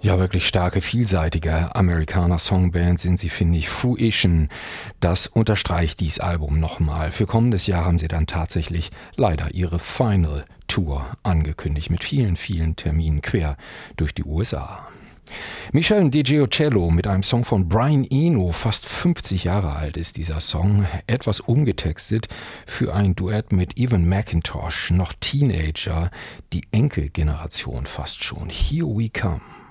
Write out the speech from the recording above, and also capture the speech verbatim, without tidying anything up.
Ja, wirklich starke, vielseitige Amerikaner-Songband sind sie, finde ich. Fruition, das unterstreicht dieses Album nochmal. Für kommendes Jahr haben sie dann tatsächlich leider ihre Final Tour angekündigt mit vielen, vielen Terminen quer durch die U S A. Michel DeGiocello mit einem Song von Brian Eno, fast fünfzig Jahre alt ist dieser Song, etwas umgetextet für ein Duett mit Evan McIntosh, noch Teenager, die Enkelgeneration fast schon. Here We Come.